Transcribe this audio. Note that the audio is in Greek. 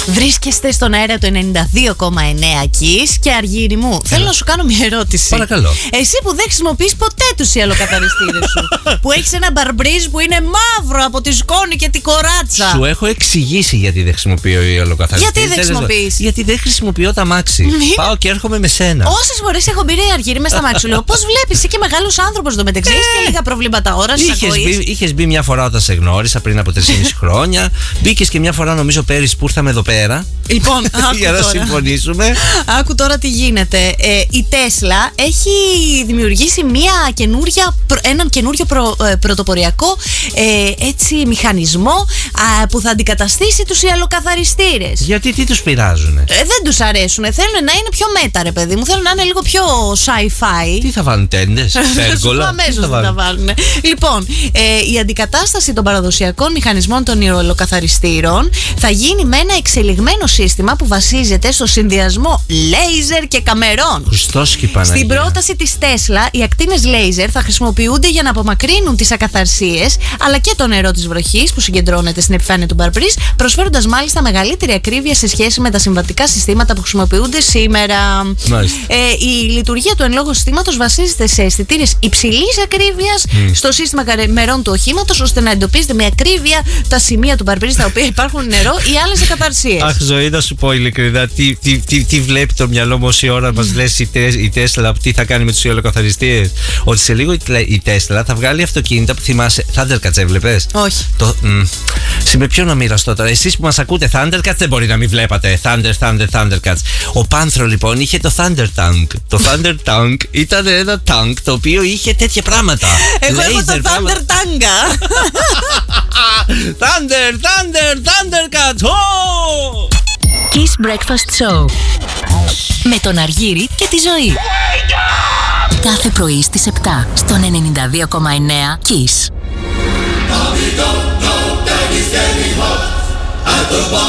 Βρίσκεστε στον αέρα του 92,9 Kiss και Αργύρι μου, θέλω να σου κάνω μια ερώτηση. Παρακαλώ. Εσύ που δεν χρησιμοποιείς ποτέ τους ιαλοκαθαριστήρες σου, που έχεις ένα μπαρμπρίζ που είναι μαύρο από τη σκόνη και τη κοράτσα. Σου έχω εξηγήσει γιατί δεν χρησιμοποιώ ιαλοκαθαριστήρες. Γιατί δεν χρησιμοποιείς? Γιατί δεν χρησιμοποιώ τα μάξι. Πάω και έρχομαι με σένα. Όσες φορές έχω μπει, ρε Αργύρι, μες στα μάξι σου λέω: πώς βλέπεις, είσαι και μεγάλος άνθρωπος εδώ μεταξύ, έχεις και λίγα προβλήματα όρασης. Είχες μπει μια φορά όταν σε γνώρισα πριν από 3,5 χρόνια. Μπήκες και μια φορά, νομίζω, πέρυσι που ήρθαμε εδώ πέρα. Λοιπόν, για να συμφωνήσουμε. Άκου τώρα τι γίνεται. Η Τέσλα έχει δημιουργήσει έναν καινούριο πρωτοποριακό μηχανισμό που θα αντικαταστήσει τους ιαλοκαθαριστήρες. Γιατί τι τους πειράζουνε? Δεν τους αρέσουν. Θέλουν να είναι πιο μέτα, ρε παιδί μου. Θέλουν να είναι λίγο πιο sci-fi. Τι θα βάλουν, τέντες, πέργολα? Αμέσως θα βάλουν. Λοιπόν, η αντικατάσταση των παραδοσιακών μηχανισμών των ιαλοκαθαριστήρων θα γίνει με ένα εξελιγμένο σύστημα που βασίζεται στο συνδυασμό λέιζερ και καμερών. Χριστός και Παναγία. Στην πρόταση της Τέσλα, οι ακτίνες λέιζερ θα χρησιμοποιούνται για να απομακρύνουν τις ακαθαρσίες αλλά και το νερό της βροχής που συγκεντρώνεται στην επιφάνεια του μπαρμπρίζ, προσφέροντας μάλιστα μεγαλύτερη ακρίβεια σε σχέση με τα συμβατικά συστήματα που χρησιμοποιούνται σήμερα. Η λειτουργία του εν λόγω συστήματος βασίζεται σε αισθητήρες υψηλής ακρίβειας στο σύστημα καμερών του οχήματος, ώστε να εντοπίζεται με ακρίβεια τα σημεία του μπαρμπρίζ στα οποία υπάρχουν νερό ή άλλες ακαθαρσίες. Αχ, ζωή, να σου πω ειλικρινά, τι βλέπει το μυαλό μου όση ώρα μας λες η Τέσλα τι θα κάνει με τους ιαλοκαθαριστήρες? Ότι σε λίγο η Τέσλα θα βγάλει αυτοκίνητα που θυμάσαι. Thundercats έβλεπες? Όχι. Με ποιον να μοιραστώ τώρα? Εσείς που μας ακούτε Thundercats δεν μπορεί να μην βλέπατε. Thundercats. Ο Πάνθρο λοιπόν είχε το Thunder Tank. Το Thunder Tank ήταν ένα tank το οποίο είχε τέτοια πράγματα. Εγώ έχω το Thunder Tanga. Thundercats. Kiss Breakfast Show με τον Αργύρι και τη Ζωή. Κάθε πρωί στις 7 στον 92,9 Kiss.